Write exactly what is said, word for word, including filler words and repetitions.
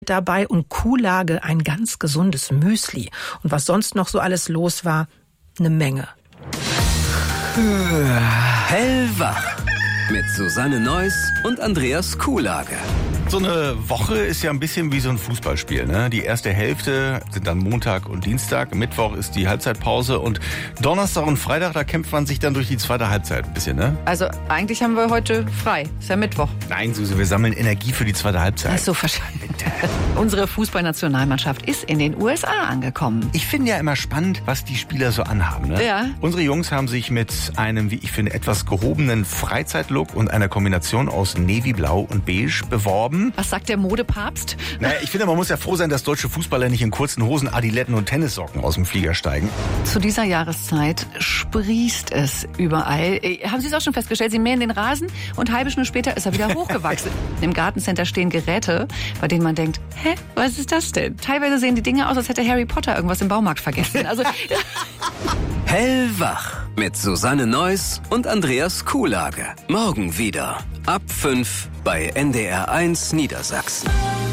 dabei und Kuhlage ein ganz gesundes Müsli. Und was sonst noch so alles los war, eine Menge. Hellwach mit Susanne Neuss und Andreas Kuhlage. So eine Woche ist ja ein bisschen wie so ein Fußballspiel, ne? Die erste Hälfte sind dann Montag und Dienstag, Mittwoch ist die Halbzeitpause und Donnerstag und Freitag, da kämpft man sich dann durch die zweite Halbzeit ein bisschen, ne? Also eigentlich haben wir heute frei, ist ja Mittwoch. Nein, Susi, wir sammeln Energie für die zweite Halbzeit. Ach so, verstanden. Unsere Fußballnationalmannschaft ist in den U S A angekommen. Ich finde ja immer spannend, was die Spieler so anhaben, ne? Ja. Unsere Jungs haben sich mit einem, wie ich finde, etwas gehobenen Freizeitlook und einer Kombination aus Navyblau und Beige beworben. Was sagt der Modepapst? Naja, ich finde, man muss ja froh sein, dass deutsche Fußballer nicht in kurzen Hosen, Adiletten und Tennissocken aus dem Flieger steigen. Zu dieser Jahreszeit sprießt es überall. Haben Sie es auch schon festgestellt? Sie mähen den Rasen und eine halbe Stunde später ist er wieder hochgewachsen. Im Gartencenter stehen Geräte, bei denen man denkt, hä, was ist das denn? Teilweise sehen die Dinge aus, als hätte Harry Potter irgendwas im Baumarkt vergessen. Also Hellwach mit Susanne Neuss und Andreas Kuhlage. Morgen wieder ab fünf bei N D R eins Niedersachsen.